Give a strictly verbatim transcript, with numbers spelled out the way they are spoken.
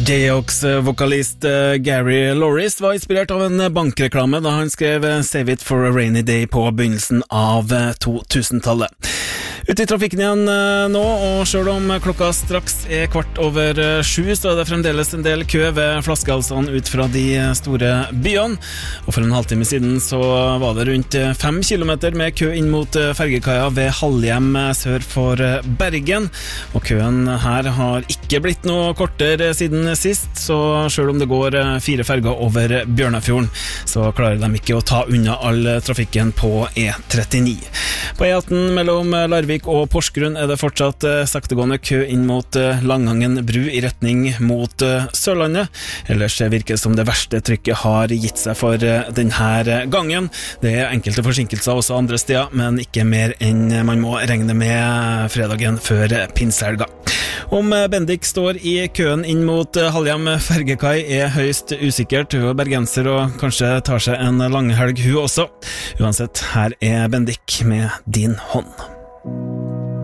J-Ox-vokalist Gary Loris var inspirert av en bankreklame da han skrev Save It for a Rainy Day på begynnelsen av to tusen-tallet. Ute i trafikken igjen nå, og selv om klokka straks er kvart over sju, så er det fremdeles en del kø ved flaskehalsene ut fra de store byene. Og for en halvtime siden så var det rundt fem kilometer med kø inn mot fergekaia ved Halhjem sør for Bergen. Og køen her har ikke blitt noe kortere siden sist, så selv om det går fire ferger over Bjørnafjorden, så klarer de ikke å ta unna all trafikken på E trettini. På E atten mellom Larvik og Porsgrunn er det fortsatt saktegående kø inn mot Langangen bru i retning mot Sørlandet. Ellers virker det som det verste trykket har gitt seg for denne gangen. Det er enkelte forsinkelser også andre steder, men ikke mer enn man må regne med fredagen før pinsehelga. Om Bendik står i køen inn mot Halhjem fergekai er høyst usikkert. Hun er bergenser og kanskje tar seg en langhelg hun også. Uansett, her er Bendik med Din hånd.